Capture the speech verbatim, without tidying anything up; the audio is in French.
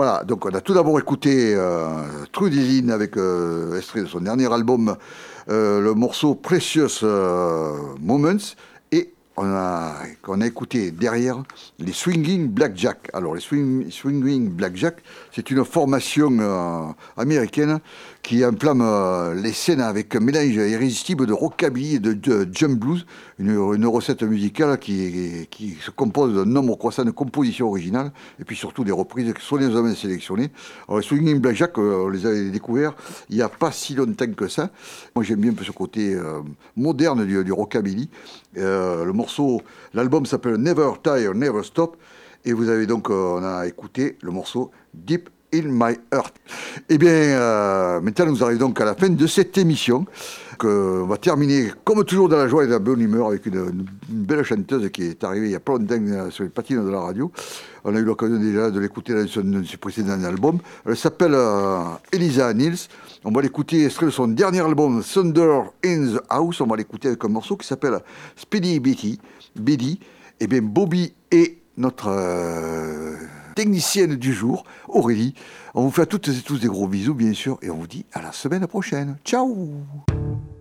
Voilà, donc on a tout d'abord écouté euh, Trudy Lynn avec euh, extrait de son dernier album, euh, le morceau Precious euh, Moments, et on a, on a écouté derrière les Swinging Blackjack. Alors les swing, Swinging Blackjack, c'est une formation euh, américaine qui enflamme euh, les scènes avec un mélange irrésistible de rockabilly et de, de jump blues, une, une recette musicale qui, qui se compose d'un nombre croissant de compositions originales et puis surtout des reprises qui sont soigneusement sélectionnées. Alors les Swinging Blackjack, euh, on les a découverts il n'y a pas si longtemps que ça. Moi j'aime bien un peu ce côté euh, moderne du, du rockabilly. Euh, le morceau, l'album s'appelle Never Tire, Never Stop, et vous avez donc, euh, on a écouté le morceau Deep in My Heart. Eh bien, euh, maintenant nous arrivons donc à la fin de cette émission, que on va terminer comme toujours dans la joie et dans la bonne humeur avec une, une, une belle chanteuse qui est arrivée il y a pas longtemps sur les patines de la radio. On a eu l'occasion déjà de l'écouter dans son, ses précédents albums. Elle s'appelle euh, Eliza Niels. On va l'écouter extrait de son dernier album Thunder in the House. On va l'écouter avec un morceau qui s'appelle Speedy Betty. Betty. Eh bien, Bobby est notre euh, technicienne du jour, Aurélie. On vous fait à toutes et tous des gros bisous, bien sûr, et on vous dit à la semaine prochaine. Ciao!